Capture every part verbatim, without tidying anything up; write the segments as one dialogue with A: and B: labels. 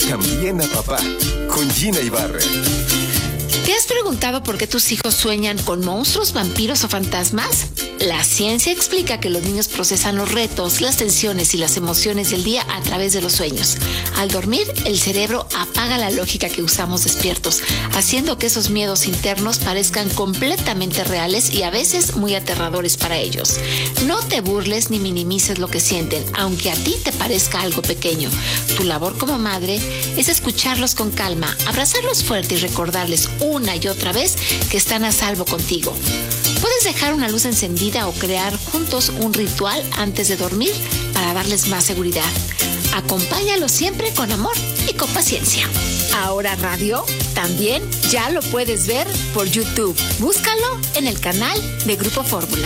A: también a papá, con Gina Ibarra.
B: ¿Te has preguntado por qué tus hijos sueñan con monstruos, vampiros o fantasmas? La ciencia explica que los niños procesan los retos, las tensiones y las emociones del día a través de los sueños. Al dormir, el cerebro apaga la lógica que usamos despiertos, haciendo que esos miedos internos parezcan completamente reales y a veces muy aterradores para ellos. No te burles ni minimices lo que sienten, aunque a ti te parezca algo pequeño. Tu labor como madre es escucharlos con calma, abrazarlos fuerte y recordarles una y otra vez que están a salvo contigo. Puedes dejar una luz encendida o crear juntos un ritual antes de dormir para darles más seguridad. Acompáñalos siempre con amor y con paciencia. Ahora Radio también ya lo puedes ver por YouTube. Búscalo en el canal de Grupo Fórmula.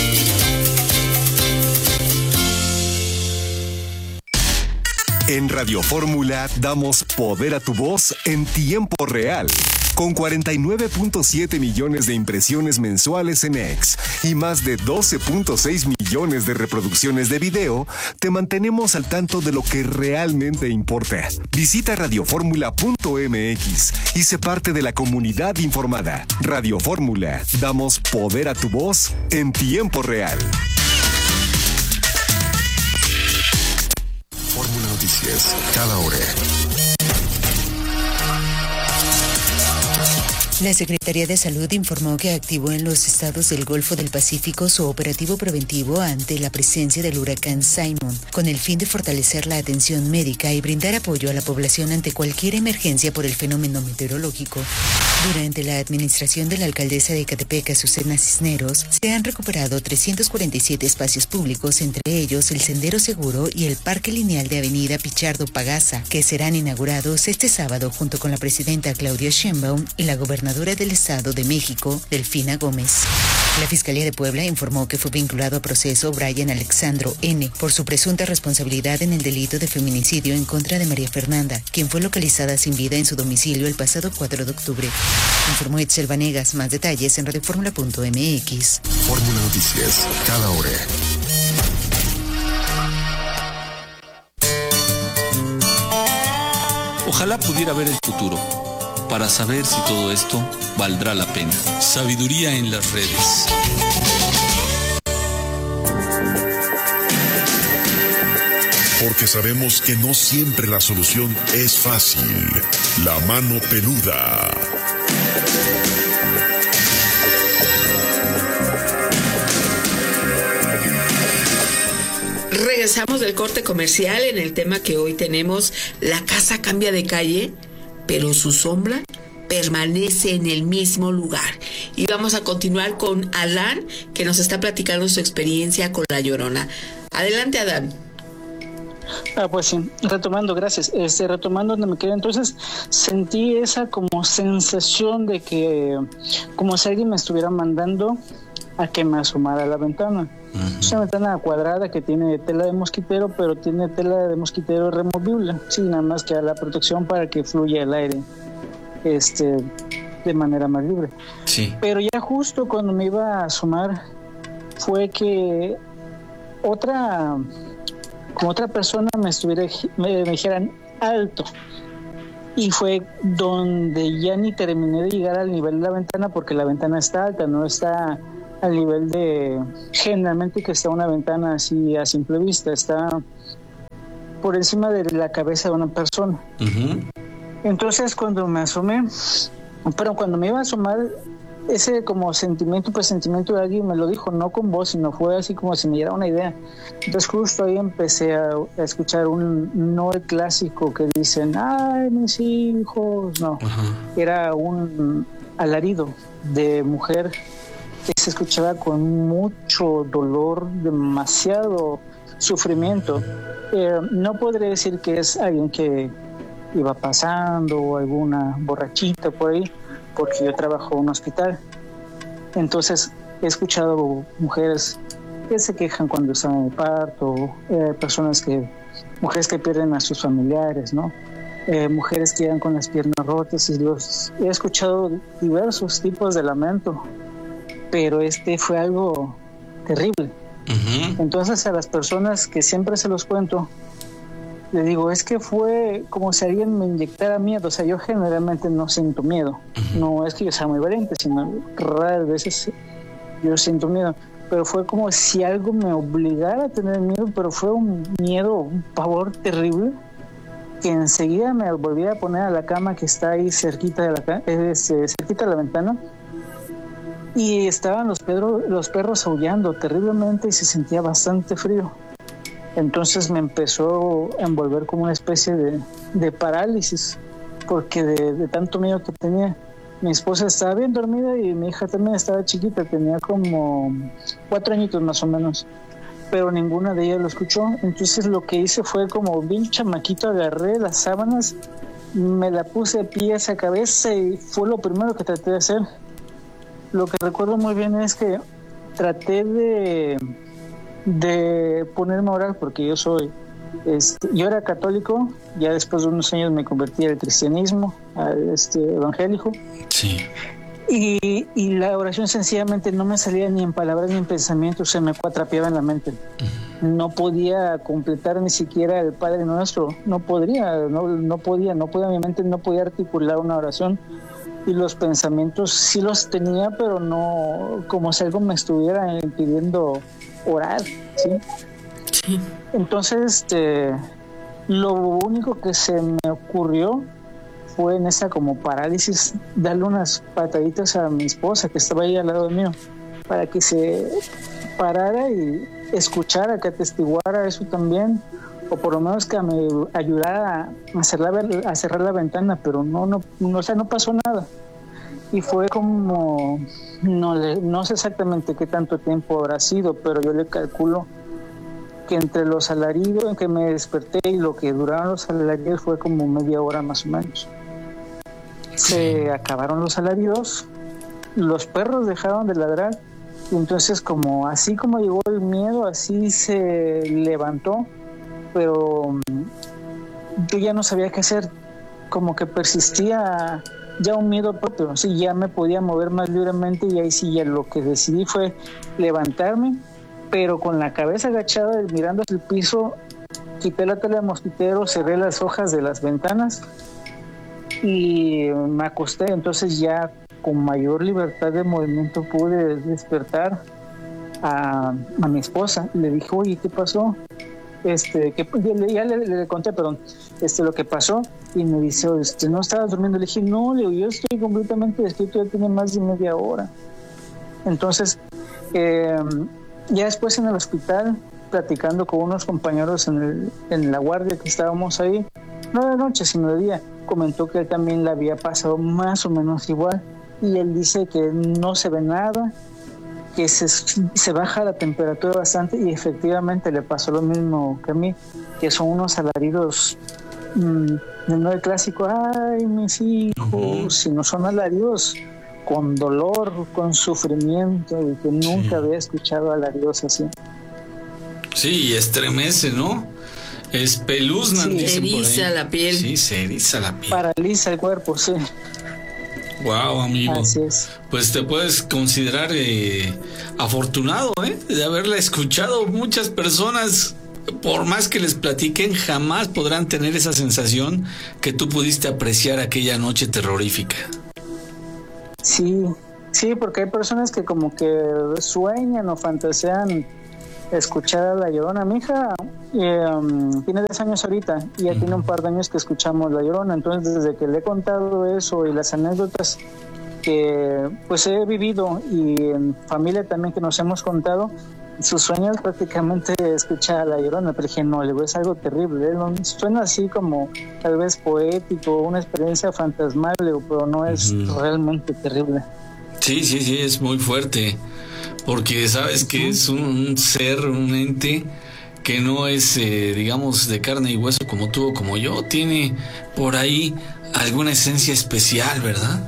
A: En Radio Fórmula damos poder a tu voz en tiempo real. Con cuarenta y nueve punto siete millones de impresiones mensuales en X y más de doce punto seis millones de reproducciones de video, te mantenemos al tanto de lo que realmente importa. Visita radio fórmula punto m x y sé parte de la comunidad informada. Radio Fórmula, damos poder a tu voz en tiempo real. Fórmula Noticias, cada hora.
C: La Secretaría de Salud informó que activó en los estados del Golfo del Pacífico su operativo preventivo ante la presencia del huracán Simon, con el fin de fortalecer la atención médica y brindar apoyo a la población ante cualquier emergencia por el fenómeno meteorológico. Durante la administración de la alcaldesa de Ecatepec, Azucena Cisneros, se han recuperado trescientos cuarenta y siete espacios públicos, entre ellos el Sendero Seguro y el Parque Lineal de Avenida Pichardo Pagasa, que serán inaugurados este sábado junto con la presidenta Claudia Sheinbaum y la gobernadora del Estado de México, Delfina Gómez. La Fiscalía de Puebla informó que fue vinculado a proceso Brian Alexandro N. por su presunta responsabilidad en el delito de feminicidio en contra de María Fernanda, quien fue localizada sin vida en su domicilio el pasado cuatro de octubre. Informó Itzel Vanegas. Más detalles en radio fórmula punto m x.
A: Fórmula Noticias, cada hora.
D: Ojalá pudiera ver el futuro, para saber si todo esto valdrá la pena. Sabiduría en las redes.
E: Porque sabemos que no siempre la solución es fácil. La mano peluda.
F: Regresamos del corte comercial en el tema que hoy tenemos. La casa cambia de calle, pero su sombra permanece en el mismo lugar. Y vamos a continuar con Adán, que nos está platicando su experiencia con La Llorona. Adelante, Adán.
G: Ah, pues sí, retomando, gracias. Este, retomando donde me quedé, entonces sentí esa como sensación de que, como si alguien me estuviera mandando a que me asomara a la ventana. Uh-huh. Es una ventana cuadrada que tiene tela de mosquitero, pero tiene tela de mosquitero removible. Sí, nada más que a la protección para que fluya el aire este, de manera más libre.
D: Sí.
G: Pero ya justo cuando me iba a asomar fue que otra, como otra persona me estuviera, me, me dijeran alto. Y fue donde ya ni terminé de llegar al nivel de la ventana, porque la ventana está alta, no está al nivel de generalmente que está una ventana así a simple vista, está por encima de la cabeza de una persona. Uh-huh. Entonces cuando me asomé, pero cuando me iba a asomar, ese como sentimiento, presentimiento de alguien me lo dijo, no con voz, sino fue así como si me diera una idea. Entonces justo ahí empecé a, a escuchar un no el clásico que dicen, ay, mis hijos, no. Uh-huh. Era un alarido de mujer que se escuchaba con mucho dolor, demasiado sufrimiento. Eh, no podré decir que es alguien que iba pasando o alguna borrachita por ahí, porque yo trabajo en un hospital. Entonces he escuchado mujeres que se quejan cuando están en el parto, eh, personas que, mujeres que pierden a sus familiares, ¿no? Eh, mujeres que quedan con las piernas rotas, y los he escuchado diversos tipos de lamento, pero este fue algo terrible. Uh-huh. Entonces a las personas que siempre se los cuento, Le digo, es que fue como si alguien me inyectara miedo. O sea, yo generalmente no siento miedo. Uh-huh. No es que yo sea muy valiente, sino raras veces yo siento miedo. Pero fue como si algo me obligara a tener miedo, pero fue un miedo, un pavor terrible, que enseguida me volví a poner a la cama que está ahí cerquita de la, eh, cerquita de la ventana. Y estaban los, pedro, los perros aullando terriblemente y se sentía bastante frío. Entonces me empezó a envolver como una especie de, de parálisis, porque de, de tanto miedo que tenía. Mi esposa estaba bien dormida y mi hija también estaba chiquita, tenía como cuatro añitos más o menos, pero ninguna de ellas lo escuchó. Entonces lo que hice fue como bien chamaquito, agarré las sábanas, me la puse de pies a cabeza y fue lo primero que traté de hacer. Lo que recuerdo muy bien es que traté de... de ponerme a orar, porque yo soy este, yo era católico, ya después de unos años me convertí al cristianismo, al este, evangélico.
D: Sí.
G: Y, y la oración sencillamente no me salía ni en palabras ni en pensamientos, se me cuatrapeaba en la mente. Uh-huh. No podía completar ni siquiera el Padre Nuestro, no podría, no, no podía, no podía, mi mente no podía articular una oración. Y los pensamientos sí los tenía, pero no, como si algo me estuviera impidiendo orar, ¿sí?
F: Sí.
G: Entonces, este, lo único que se me ocurrió fue en esa como parálisis darle unas pataditas a mi esposa que estaba ahí al lado mío para que se parara y escuchara, que atestiguara eso también, o por lo menos que me ayudara a cerrar, a cerrar la ventana, pero no, no, no, o sea, no pasó nada. Y fue como, no, le, no sé exactamente qué tanto tiempo habrá sido, pero yo le calculo que entre los alaridos en que me desperté y lo que duraron los alaridos fue como media hora más o menos. Se acabaron los alaridos, los perros dejaron de ladrar, y entonces como así como llegó el miedo, así se levantó, pero yo ya no sabía qué hacer, como que persistía ya un miedo propio, sí, ya me podía mover más libremente, y ahí sí ya lo que decidí fue levantarme, pero con la cabeza agachada mirando hacia el piso, quité la tela de mosquitero, cerré las hojas de las ventanas y me acosté. Entonces ya con mayor libertad de movimiento pude despertar a, a mi esposa. Le dije, oye, ¿qué pasó? Este, que ya le, le, le conté, perdón, este, lo que pasó, y me dice, este, ¿no estabas durmiendo? Le dije, no, Leo, yo estoy completamente despierto, ya tiene más de media hora. Entonces, eh, ya después en el hospital, platicando con unos compañeros en, el, en la guardia que estábamos ahí, no de noche, sino de día, comentó que él también le había pasado más o menos igual, y él dice que no se ve nada, que se, se baja la temperatura bastante, y efectivamente le pasó lo mismo que a mí, que son unos alaridos mmm, no el clásico, ay, mis hijos, uh-huh. sino son alaridos con dolor, con sufrimiento, y que nunca sí. había escuchado alaridos así.
D: Sí, estremece, ¿no? Espeluznan,
F: sí,
D: dicen por ahí.
F: Se eriza la piel.
D: Sí, se eriza la piel.
G: Paraliza el cuerpo, sí.
D: Wow, amigo.
G: Así es.
D: Pues te puedes considerar eh, afortunado, ¿eh? De haberla escuchado. Muchas personas, por más que les platiquen, jamás podrán tener esa sensación que tú pudiste apreciar aquella noche terrorífica.
G: Sí, sí, porque hay personas que como que sueñan o fantasean escuchar a La Llorona. Mi hija eh, um, tiene diez años ahorita y ya uh-huh. tiene un par de años que escuchamos La Llorona. Entonces, desde que le he contado eso y las anécdotas que pues he vivido, y en familia también que nos hemos contado, sus sueños prácticamente escuchar a La Llorona. Pero dije, no, le es algo terrible, ¿eh? No, suena así como tal vez poético, una experiencia fantasmal, pero no es uh-huh. realmente terrible.
D: Sí, sí, sí, es muy fuerte. Porque sabes que es un, un ser, un ente que no es, eh, digamos, de carne y hueso como tú o como yo. Tiene por ahí alguna esencia especial, ¿verdad?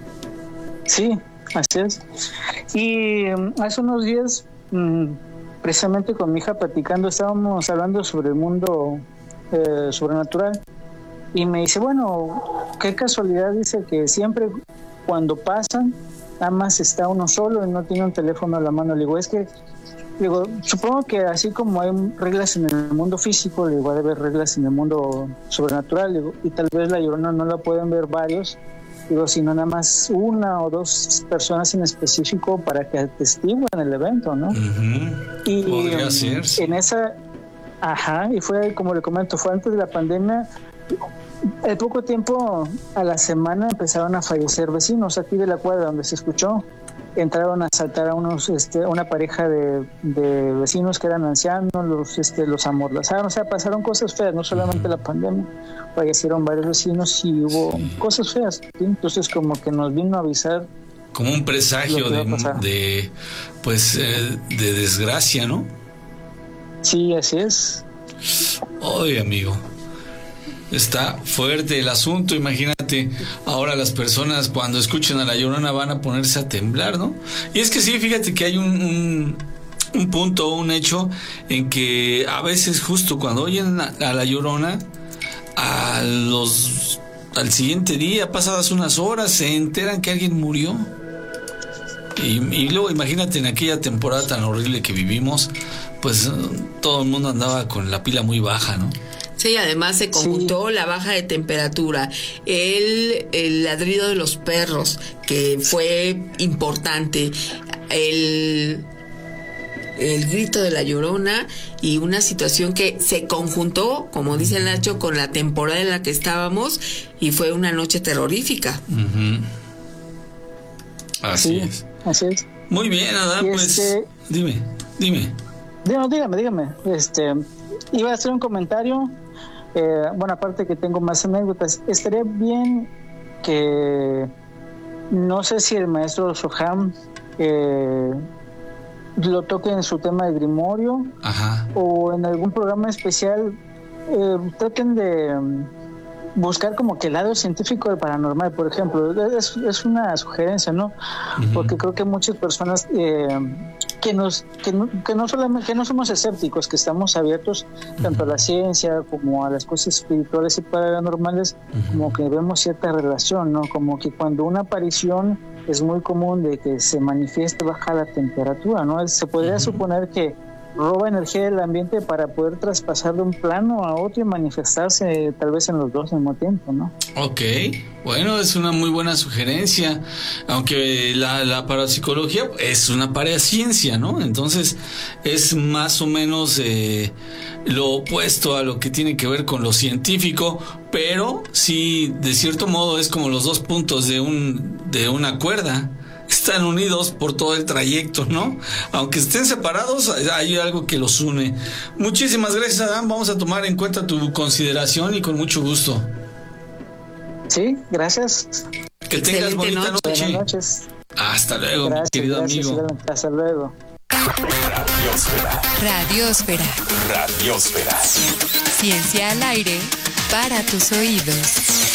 G: Sí, así es. Y um, hace unos días, um, precisamente con mi hija platicando, estábamos hablando sobre el mundo eh, sobrenatural. Y me dice, bueno, qué casualidad, dice que siempre cuando pasan, nada más está uno solo y no tiene un teléfono a la mano. Le digo, es que digo, supongo que así como hay reglas en el mundo físico, digo, debe haber reglas en el mundo sobrenatural, digo, y tal vez la Llorona no la pueden ver varios, digo, sino nada más una o dos personas en específico para que atestiguen el evento, ¿no?
D: Uh-huh.
G: Y
D: podría ser.
G: En esa, ajá, y fue, como le comento, fue antes de la pandemia. En poco tiempo, a la semana, empezaron a fallecer vecinos aquí de la cuadra donde se escuchó. Entraron a asaltar a unos, este, una pareja de, de vecinos que eran ancianos, los, este, los amordazaron, o sea, pasaron cosas feas, no solamente la pandemia, fallecieron varios vecinos y hubo sí. cosas feas, ¿sí? Entonces como que nos vino a avisar.
D: Como un presagio de, de, pues, eh, de desgracia, ¿no?
G: Sí, así es.
D: Oye, amigo. Está fuerte el asunto, imagínate, ahora las personas cuando escuchen a la Llorona van a ponerse a temblar, ¿no? Y es que sí, fíjate que hay un, un, un punto, un hecho en que a veces justo cuando oyen a, a la Llorona, a los, al siguiente día, pasadas unas horas, se enteran que alguien murió. Y, y luego imagínate en aquella temporada tan horrible que vivimos, pues todo el mundo andaba con la pila muy baja, ¿no?
F: Sí, además se conjuntó sí. la baja de temperatura, el, el ladrido de los perros, que fue importante, el, el grito de la Llorona y una situación que se conjuntó, como dice el Nacho, con la temporada en la que estábamos y fue una noche terrorífica.
D: Uh-huh. Así
G: sí,
D: es.
G: Así es.
D: Muy bien, Adán, pues
G: este,
D: dime, dime.
G: No, dígame, dígame. Este, iba a hacer un comentario. Eh, bueno, aparte que tengo más anécdotas, estaría bien que no sé si el maestro Soham eh, lo toque en su tema de Grimorio. Ajá. O en algún programa especial eh, traten de um, buscar como que el lado científico del paranormal, por ejemplo. Es, es una sugerencia, ¿no? Uh-huh. Porque creo que muchas personas eh, que nos que no, que no solamente que no somos escépticos, que estamos abiertos uh-huh. tanto a la ciencia como a las cosas espirituales y paranormales, uh-huh. como que vemos cierta relación, ¿no? Como que cuando una aparición es muy común de que se manifieste baja la temperatura, ¿no? Se podría uh-huh. suponer que roba energía del ambiente para poder traspasar de un plano a otro y manifestarse tal vez en los dos al mismo tiempo, ¿no?
D: Ok, bueno, es una muy buena sugerencia, aunque la, la parapsicología es una paraciencia, ¿no? Entonces es más o menos eh, lo opuesto a lo que tiene que ver con lo científico, pero sí, de cierto modo es como los dos puntos de un de una cuerda. Están unidos por todo el trayecto, ¿no? Aunque estén separados, hay algo que los une. Muchísimas gracias, Adán. Vamos a tomar en cuenta tu consideración y con mucho gusto.
G: Sí, gracias.
D: Que tengas bonita noche.
G: Buenas noches.
D: Hasta luego, gracias, mi querido
G: gracias,
D: amigo.
G: Hasta luego.
C: Radiosfera. Radiosfera.
A: Radiosfera.
C: Ciencia al aire para tus oídos.